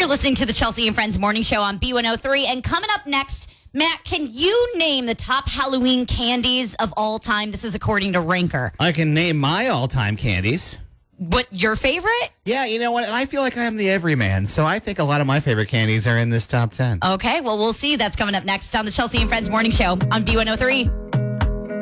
You're listening to the Chelsea and Friends Morning Show on B103. And coming up next, Matt, can you name the top Halloween candies of all time? This is according to Ranker. I can name my all-time candies. What, your favorite? Yeah, you know what? I feel like I am the everyman, so I think a lot of my favorite candies are in this top 10. Okay, well, we'll see. That's coming up next on the Chelsea and Friends Morning Show on B103.